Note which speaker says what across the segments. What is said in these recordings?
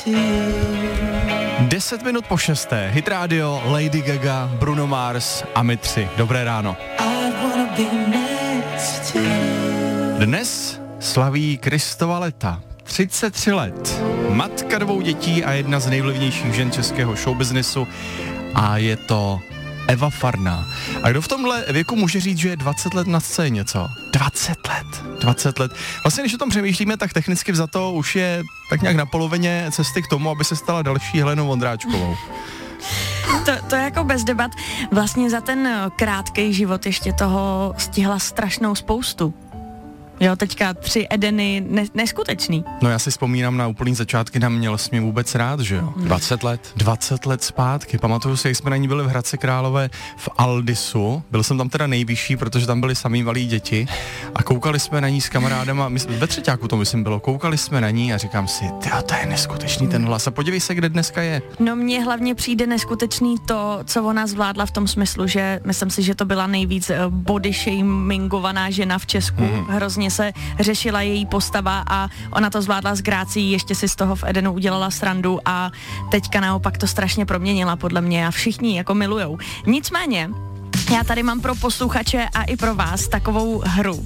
Speaker 1: 10 minut po 6. Hit Radio, Lady Gaga, Bruno Mars a my 3. Dobré ráno. Dnes slaví Kristova Leta. 33 let. Matka 2 dětí a jedna z nejvlivnějších žen českého showbiznesu. A je to Eva Farná. A kdo v tomhle věku může říct, že je 20 let na scéně, co? 20 let. Vlastně, když o tom přemýšlíme, tak technicky vzato už je tak nějak na polovině cesty k tomu, aby se stala další Helenou Vondráčkovou.
Speaker 2: To je jako bez debat. Vlastně za ten krátký život ještě toho stihla strašnou spoustu. Jo, teďka 3 Edeny, neskutečný.
Speaker 1: No já si vzpomínám na úplný začátky na Měl jsi mě vůbec rád, že jo? 20 let zpátky. Pamatuju si, jak jsme na ní byli v Hradci Králové v Aldisu. Byl jsem tam teda nejvyšší, protože tam byli samý malí děti. A koukali jsme na ní s kamarádama, ve třeťáku to myslím bylo, koukali jsme na ní a říkám si, to je neskutečný ten hlas. A podívej se, kde dneska je.
Speaker 2: No mně hlavně přijde neskutečný to, co ona zvládla v tom smyslu, že myslím si, že to byla nejvíc body shamingovaná žena v Česku. Hrozně se řešila její postava a ona to zvládla s grácií, ještě si z toho v Edenu udělala srandu a teďka naopak to strašně proměnila podle mě a všichni jako milujou. Nicméně, já tady mám pro posluchače a i pro vás takovou hru.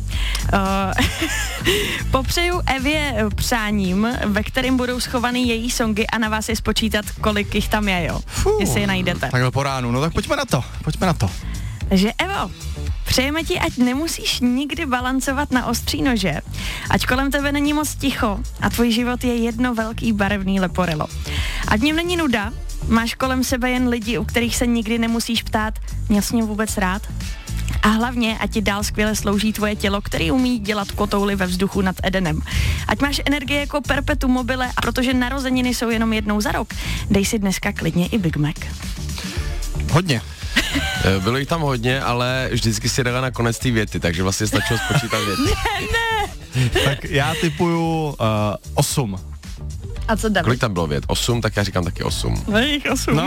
Speaker 2: Popřeju Evě přáním, ve kterým budou schovaný její songy a na vás je spočítat, kolik jich tam je, jo. Jestli je najdete.
Speaker 1: Takhle po ránu, no tak pojďme na to.
Speaker 2: Takže Evo, přejeme ti, ať nemusíš nikdy balancovat na ostří nože, ať kolem tebe není moc ticho a tvůj život je jedno velký barevný leporelo. Ať v něm není nuda, máš kolem sebe jen lidi, u kterých se nikdy nemusíš ptát, měl jsi mě vůbec rád? A hlavně, ať ti dál skvěle slouží tvoje tělo, který umí dělat kotouly ve vzduchu nad Edenem. Ať máš energie jako perpetuum mobile a protože narozeniny jsou jenom jednou za rok, dej si dneska klidně i Big Mac.
Speaker 1: Hodně.
Speaker 3: Bylo jich tam hodně, ale vždycky si dala na konec té věty, takže vlastně stačilo spočítat věty.
Speaker 2: Ne.
Speaker 1: Tak já tipuju 8.
Speaker 2: A co David?
Speaker 3: Kolik tam bylo vět? 8, tak já říkám taky 8.
Speaker 2: No, je jich 8.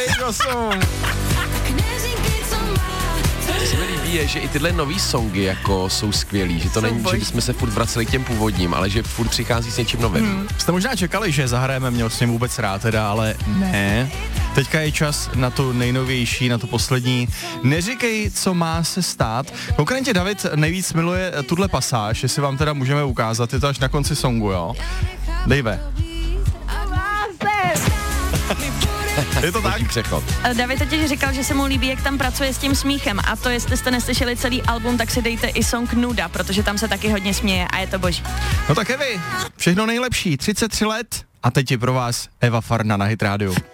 Speaker 3: Co se mi líbí je, že i tyhle nový songy jako jsou skvělý, že to není, že bychom se furt vraceli k těm původním, ale že furt přichází s něčím novým.
Speaker 1: Jste možná čekali, že zahrajeme Měl s ním vůbec rád teda, ale ne. Teďka je čas na tu nejnovější, na tu poslední. Neříkej, co má se stát. Konkrétně David nejvíc miluje tuhle pasáž, jestli vám teda můžeme ukázat, je to až na konci songu, jo? Dejve. Je to tak?
Speaker 3: Přechod.
Speaker 2: David totiž říkal, že se mu líbí, jak tam pracuje s tím smíchem a to, jestli jste neslyšeli celý album, tak si dejte i song Nuda, protože tam se taky hodně směje a je to boží.
Speaker 1: No tak Evi, všechno nejlepší, 33 let a teď je pro vás Eva Farná na Hit Radio.